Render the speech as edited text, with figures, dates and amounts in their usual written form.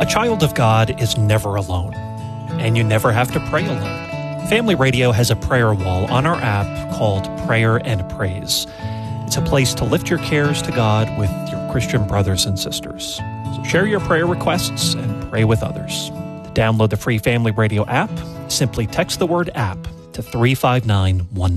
child of God is never alone, and you never have to pray alone. Family Radio has a prayer wall on our app called Prayer and Praise. It's a place to lift your cares to God with your Christian brothers and sisters. So share your prayer requests and pray with others. To download the free Family Radio app, simply text the word app to 35919.